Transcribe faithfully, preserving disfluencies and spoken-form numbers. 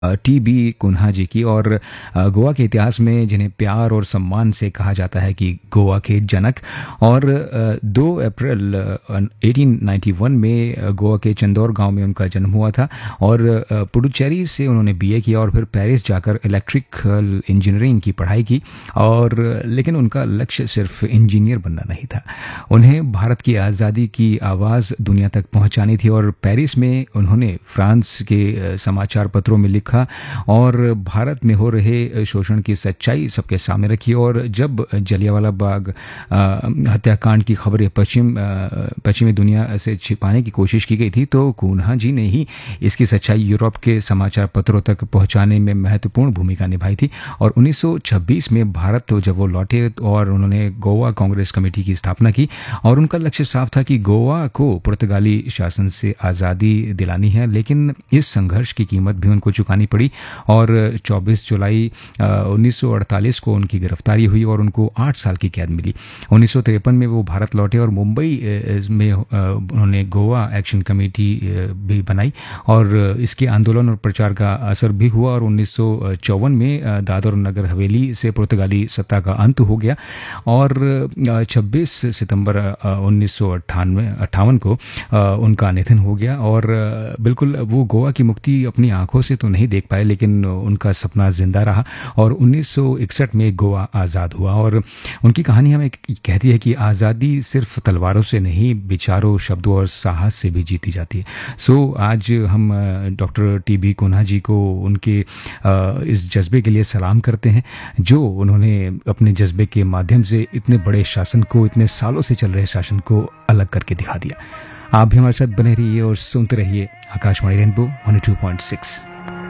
T B Cunha जी की। और अ, गोवा के इतिहास में जिन्हें प्यार और सम्मान से कहा जाता है कि गोवा के जनक। और अ, दो अप्रैल अ, अठारह सौ इक्यानवे में अ, गोवा के चंदौर गांव में उनका जन्म हुआ था। और अ, पुडुचेरी से उन्होंने बी ए किया और फिर पेरिस जाकर इलेक्ट्रिकल इंजीनियरिंग की पढ़ाई की। और अ, लेकिन उनका लक्ष्य सिर्फ इंजीनियर बनना नहीं था, उन्हें भारत की आज़ादी की आवाज़ दुनिया तक पहुंचानी थी। और पेरिस में उन्होंने फ्रांस के अ, समाचार पत्रों में लिखा और भारत में हो रहे शोषण की सच्चाई सबके सामने रखी। और जब जलियांवाला बाग अ, हत्याकांड की खबरें पश्चिम अ, पश्चिमी दुनिया से छिपाने की कोशिश की गई थी, तो कुन्हा जी ने ही इसकी सच्चाई यूरोप के समाचार पत्रों तक पहुंचाने में महत्वपूर्ण भूमिका निभाई थी। और उन्नीस सौ छब्बीस में भारत तो जब वो लौटे और उन्होंने गोवा कांग्रेस कमेटी की स्थापना की। और उनका लक्ष्य साफ था कि गोवा को पुर्तगाली शासन से आज़ादी दिलानी है, लेकिन इस संघर्ष की कीमत भी उनको चुकानी पड़ी। और चौबीस जुलाई उन्नीस सौ अड़तालीस को उनकी गिरफ्तारी हुई और उनको आठ साल की कैद मिली। उन्नीस सौ तिरपन में वो भारत लौटे और मुंबई अ, में अ, उन्होंने गोवा एक्शन कमेटी अ, भी बनाई। और इसके आंदोलन और प्रचार का असर भी हुआ। और उन्नीस सौ चौवन में अ, दादर नगर हवेली से पुर्तगाली सत्ता का अंत हो गया। और अ, छब्बीस सितंबर उन्नीस सौ अट्ठानवे अट्ठावन को अ, उनका निधन हो गया। और अ, बिल्कुल वो गोवा की मुक्ति अपनी आंखों से तो नहीं देख पाए, लेकिन उनका सपना जिंदा रहा। और उन्नीस सौ इकसठ में गोवा आज़ाद हुआ। और उनकी कहानी हमें कहती है कि आज़ादी सिर्फ तलवारों से नहीं, विचारों, शब्दों और साहस से भी जीती जाती है। सो आज हम डॉक्टर टी बी कुन्हा जी को उनके अ, इस जज्बे के लिए सलाम करते हैं, जो उन्होंने अपने जज्बे के माध्यम से इतने बड़े शासन को, इतने सालों से चल रहे शासन को अलग करके दिखा दिया। आप भी हमारे साथ बने रहिए और सुनते रहिए Akashvani rainbow one O two point six.